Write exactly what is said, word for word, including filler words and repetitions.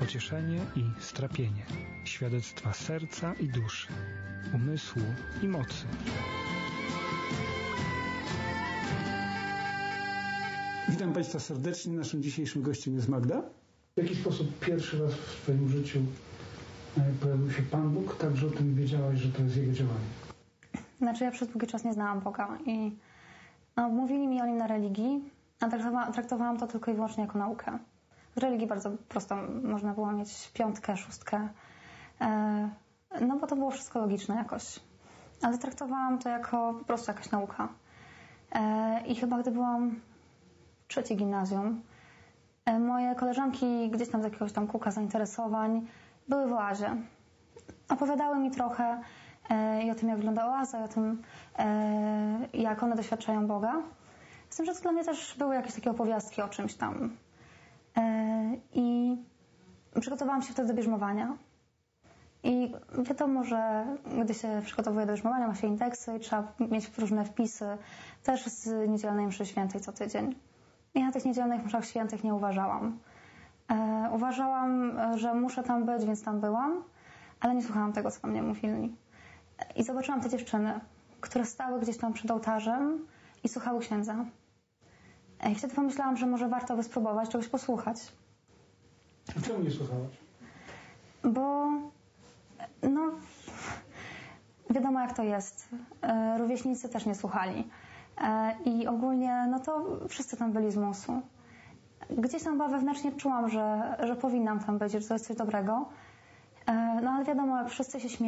pocieszenie i strapienie, świadectwa serca i duszy, umysłu i mocy. Witam Państwa serdecznie. Naszym dzisiejszym gościem jest Magda. W jaki sposób pierwszy raz w swoim życiu pojawił się Pan Bóg, tak że o tym wiedziałaś, że to jest Jego działanie? Znaczy ja przez długi czas nie znałam Boga i no, mówili mi o Nim na religii, a traktowałam, traktowałam to tylko i wyłącznie jako naukę. Z religii bardzo prosto można było mieć piątkę, szóstkę, e, no bo to było wszystko logiczne jakoś. Ale traktowałam to jako po prostu jakaś nauka. E, I chyba gdy byłam w trzeciej gimnazjum, e, moje koleżanki gdzieś tam z jakiegoś tam kółka zainteresowań były w oazie. Opowiadały mi trochę e, i o tym, jak wygląda oaza, i o tym, e, jak one doświadczają Boga. Z tym, że to dla mnie też były jakieś takie opowiastki o czymś tam. E, I przygotowałam się wtedy do bierzmowania. I wiadomo, że gdy się przygotowuje do bierzmowania, ma się indeksy i trzeba mieć różne wpisy, też z niedzielnej mszy świętej co tydzień. I na tych niedzielnych mszach świętych nie uważałam. E, uważałam, że muszę tam być, więc tam byłam, ale nie słuchałam tego, co do mnie mówili. I zobaczyłam te dziewczyny, które stały gdzieś tam przed ołtarzem i słuchały księdza. I wtedy pomyślałam, że może warto by spróbować czegoś posłuchać. A czemu nie słuchałaś? Bo no wiadomo, jak to jest. Rówieśnicy też nie słuchali. I ogólnie no to wszyscy tam byli z musu. Gdzieś tam chyba wewnętrznie czułam, że, że powinnam tam być, że to jest coś dobrego. No ale wiadomo, jak wszyscy się śmieją,